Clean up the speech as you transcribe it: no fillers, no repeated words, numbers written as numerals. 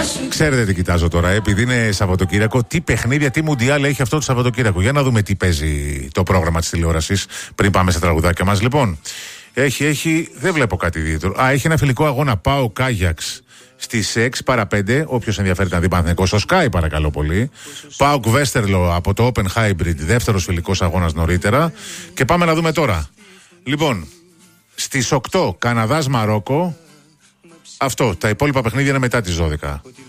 Ξέρετε τι κοιτάζω τώρα, επειδή είναι Σαββατοκύριακο, τι παιχνίδια, τι μουντιάλ έχει αυτό το Σαββατοκύριακο. Για να δούμε τι παίζει το πρόγραμμα της τηλεόρασης πριν πάμε στα τραγουδάκια μας. Λοιπόν, έχει, δεν βλέπω κάτι ιδιαίτερο. Έχει ένα φιλικό αγώνα ΠΑΟΚ Άγιαξ στις 6 παρα 5. Όποιος ενδιαφέρεται να δει Παναθηναϊκό στο Sky, παρακαλώ πολύ. ΠΑΟΚ Βέστερλο από το Open Hybrid, δεύτερος φιλικός αγώνας νωρίτερα. Και πάμε να δούμε τώρα. Λοιπόν, στις 8 Καναδάς Μαρόκο. Αυτό, τα υπόλοιπα παιχνίδια είναι μετά τις 12.